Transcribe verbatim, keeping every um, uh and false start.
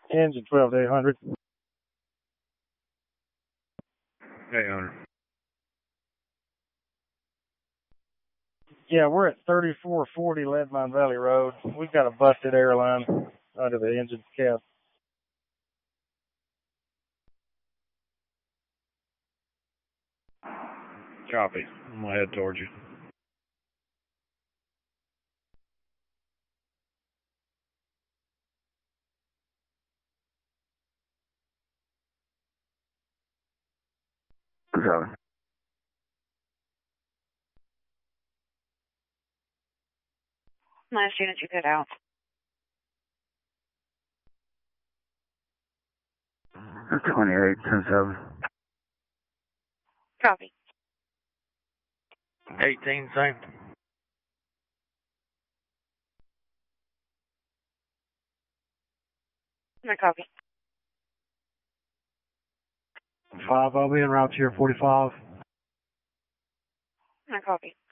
Engine twelve to eight hundred. eight hundred. Yeah, we're at thirty-four forty Leadmine Valley Road. We've got a busted airline under the engine cap. Copy. I'm going to head towards you. Copy. Last unit you put out. twenty-eight, ten seven. Copy. eighteen, same. No copy. Five, I'll be en route to your forty-five. No copy.